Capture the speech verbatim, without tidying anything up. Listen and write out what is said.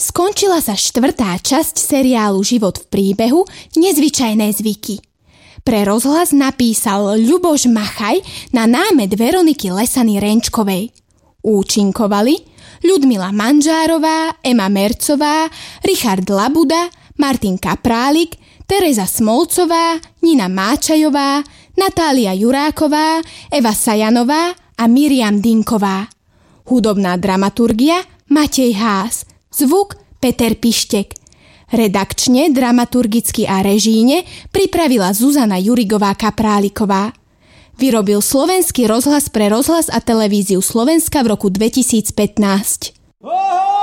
Skončila sa štvrtá časť seriálu Život v príbehu Nezvyčajné zvyky. Pre rozhlas napísal Ľuboš Machaj na námed Veroniky Lesany-Renčkovej. Účinkovali Ľudmila Manžárová, Ema Mercová, Richard Labuda, Martin Kaprálik, Tereza Smolcová, Nina Máčajová, Natália Juráková, Eva Sajanová a Miriam Dinková. Hudobná dramaturgia Matej Hás. Zvuk Peter Pištek. Redakčne, dramaturgicky a režíne pripravila Zuzana Jurigová Kapráliková. Vyrobil Slovenský rozhlas pre rozhlas a televíziu Slovenska v roku dvetisícpätnásť.